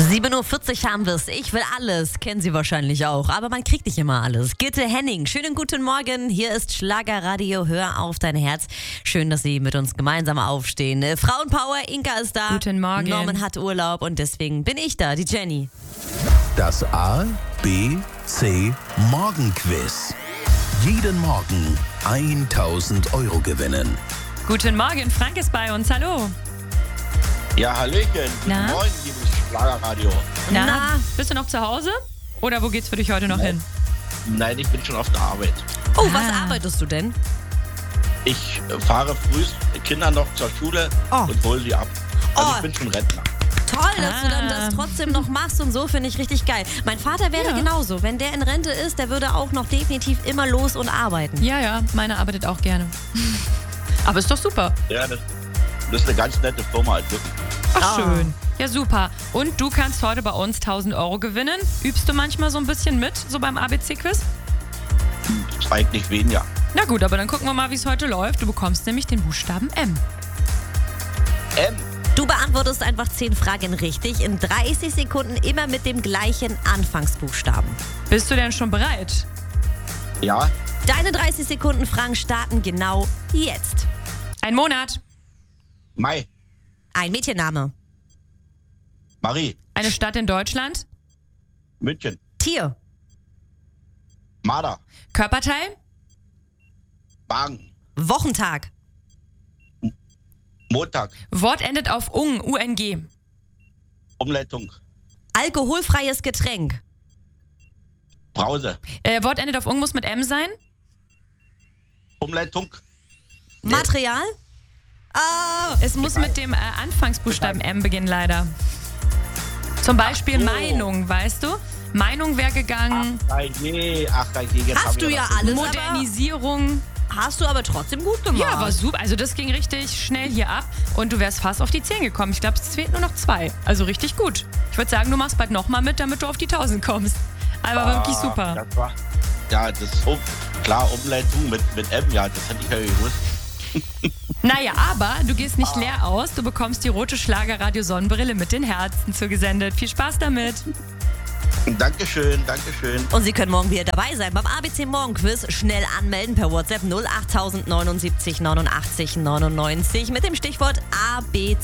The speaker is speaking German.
7:40 Uhr haben wir's. Ich will alles. Kennen Sie wahrscheinlich auch. Aber man kriegt nicht immer alles. Gitte Henning, schönen guten Morgen. Hier ist Schlagerradio. Hör auf dein Herz. Schön, dass Sie mit uns gemeinsam aufstehen. Frauenpower, Inka ist da. Guten Morgen. Norman hat Urlaub und deswegen bin ich da, die Jenny. Das A, B, C Morgenquiz. Jeden Morgen 1.000 Euro gewinnen. Guten Morgen, Frank ist bei uns. Hallo. Ja, hallöchen. Na? Guten Morgen, liebes Schlagerradio. Na, bist du noch zu Hause? Oder wo geht's für dich heute noch hin? Nein, ich bin schon auf der Arbeit. Oh, was arbeitest du denn? Ich fahre früh Kinder noch zur Schule und hole sie ab. Also ich bin schon Rentner. Toll, dass du dann das trotzdem noch machst und so, finde ich richtig geil. Mein Vater wäre genauso. Wenn der in Rente ist, der würde auch noch definitiv immer los und arbeiten. Ja, meine arbeitet auch gerne. Aber ist doch super. Ja, das ist eine ganz nette Firma. Also wirklich. Ach, schön. Ja, super. Und du kannst heute bei uns 1.000 Euro gewinnen. Übst du manchmal so ein bisschen mit, so beim ABC-Quiz? Eigentlich weniger. Na gut, aber dann gucken wir mal, wie es heute läuft. Du bekommst nämlich den Buchstaben M. M. Du beantwortest einfach 10 Fragen richtig in 30 Sekunden, immer mit dem gleichen Anfangsbuchstaben. Bist du denn schon bereit? Ja. Deine 30 Sekunden Fragen starten genau jetzt. Ein Monat. Mai. Ein Mädchenname. Marie. Eine Stadt in Deutschland. München. Tier. Marder. Körperteil. Wagen. Wochentag. Montag. Wort endet auf ung, UNG. Umleitung. Alkoholfreies Getränk. Brause. Wort endet auf ung, muss mit M sein. Umleitung. Material. Es muss mit dem Anfangsbuchstaben M beginnen, leider. Zum Beispiel Meinung, weißt du? Meinung wäre gegangen. Ach je, jetzt Hast du ja alles, Modernisierung. Hast du aber trotzdem gut gemacht. Ja, war super. Also das ging richtig schnell hier ab und du wärst fast auf die 10 gekommen. Ich glaube, es fehlt nur noch 2. Also richtig gut. Ich würde sagen, du machst bald nochmal mit, damit du auf die 1.000 kommst. Aber wirklich super. Das ist so klar, Umleitung mit M, ja, das hätte ich ja gewusst. Naja, aber du gehst nicht leer aus. Du bekommst die rote Schlagerradio-Sonnenbrille mit den Herzen zugesendet. Viel Spaß damit. Dankeschön, Dankeschön. Und Sie können morgen wieder dabei sein beim ABC Morgenquiz. Schnell anmelden per WhatsApp 08079 89 99 mit dem Stichwort ABC.